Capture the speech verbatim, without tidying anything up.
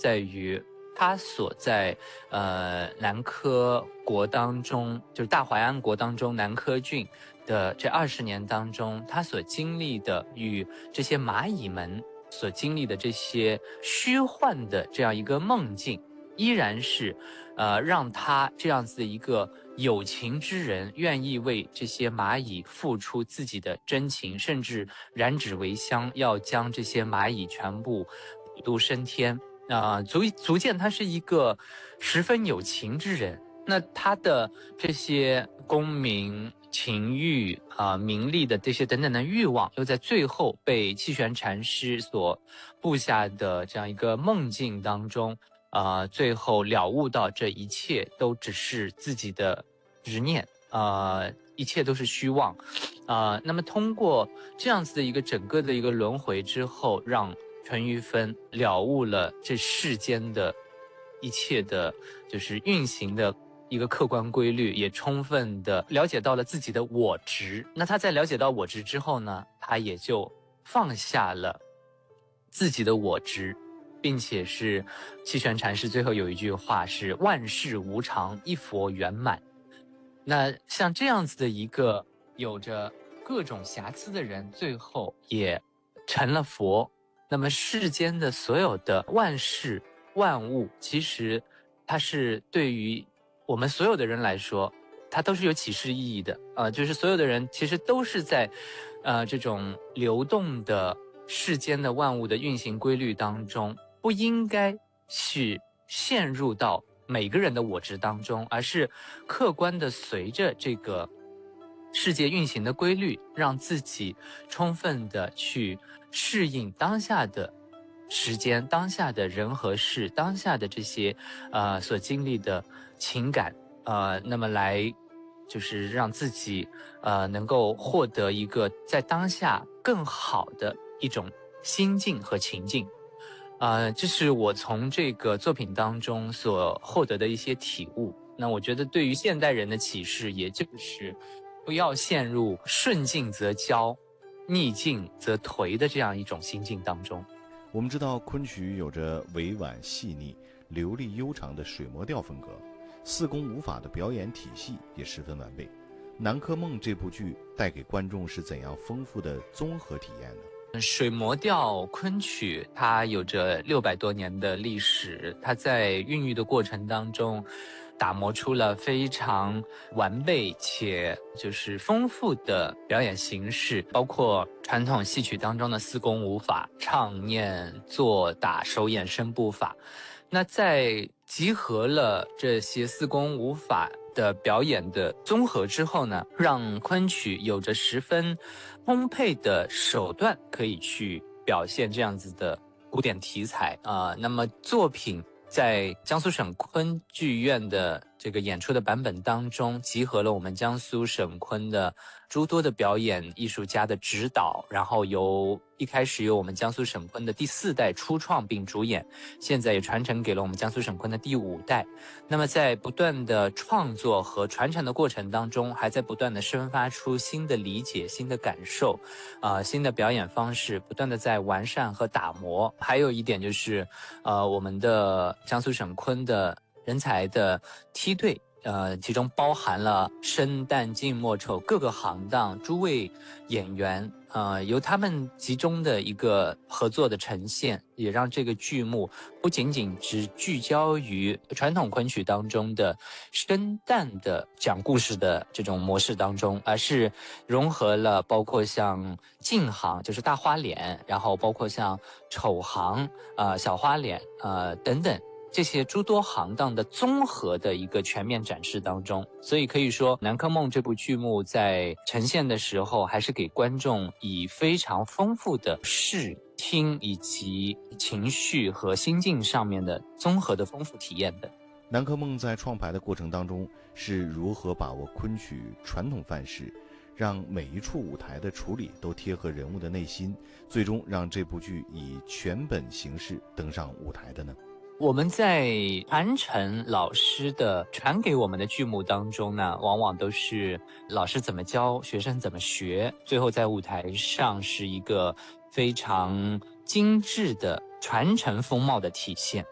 在于他所在呃南柯国当中，就是大淮安国当中南柯郡的这二十年当中，他所经历的与这些蚂蚁们所经历的这些虚幻的这样一个梦境，依然是呃让他这样子的一个有情之人愿意为这些蚂蚁付出自己的真情，甚至燃指为香，要将这些蚂蚁全部普渡升天啊、呃，足足见他是一个十分有情之人。那他的这些功名情欲啊、呃、名利的这些等等的欲望，又在最后被气玄禅师所布下的这样一个梦境当中，呃，最后了悟到这一切都只是自己的执念，呃，一切都是虚妄，呃，那么通过这样子的一个整个的一个轮回之后，让淳于芬了悟了这世间的一切的，就是运行的一个客观规律，也充分的了解到了自己的我执。那他在了解到我执之后呢，他也就放下了自己的我执，并且是气玄禅师最后有一句话是万事无常，一佛圆满。那像这样子的一个有着各种瑕疵的人，最后也成了佛。那么世间的所有的万事万物，其实它是对于我们所有的人来说，它都是有启示意义的。呃，就是所有的人其实都是在呃这种流动的世间的万物的运行规律当中，不应该去陷入到每个人的我执当中，而是客观的随着这个世界运行的规律，让自己充分的去适应当下的时间、当下的人和事、当下的这些呃所经历的情感，呃，那么来就是让自己呃能够获得一个在当下更好的一种心境和情境。呃，这是我从这个作品当中所获得的一些体悟。那我觉得对于现代人的启示，也就是不要陷入顺境则骄，逆境则颓的这样一种心境当中。 我们知道昆曲有着委婉细腻、流利悠长的水磨调风格，四功五法的表演体系也十分完备。《南柯梦》这部剧带给观众是怎样丰富的综合体验呢？ 水磨调昆曲它有着六百多年的历史，它在孕育的过程当中，打磨出了非常完备且就是丰富的表演形式，包括传统戏曲当中的四功五法，唱念做打手眼身步法。那在集合了这些四功五法的表演的综合之后呢，让昆曲有着十分充沛的手段可以去表现这样子的古典题材啊、呃。那么作品在江苏省昆剧院的这个演出的版本当中，集合了我们江苏省昆的诸多的表演艺术家的指导，然后由一开始由我们江苏省昆的第四代初创并主演，现在也传承给了我们江苏省昆的第五代。那么在不断的创作和传承的过程当中，还在不断的生发出新的理解、新的感受，呃，新的表演方式，不断的在完善和打磨。还有一点就是，呃，我们的江苏省昆的人才的梯队，呃，其中包含了生旦净末丑各个行当诸位演员，呃，由他们集中的一个合作的呈现，也让这个剧目不仅仅只聚焦于传统昆曲当中的生旦的讲故事的这种模式当中，而是融合了包括像净行，就是大花脸，然后包括像丑行，呃，小花脸，呃，等等。这些诸多行当的综合的一个全面展示当中，所以可以说《南柯梦》这部剧目在呈现的时候，还是给观众以非常丰富的视听以及情绪和心境上面的综合的丰富体验的。 南柯梦在创排的过程当中是如何把握昆曲传统范式，让每一处舞台的处理都贴合人物的内心，最终让这部剧以全本形式登上舞台的呢？ 我们在传承老师的传给我们的剧目当中呢，往往都是老师怎么教，学生怎么学，最后在舞台上是一个非常精致的传承风貌的体现。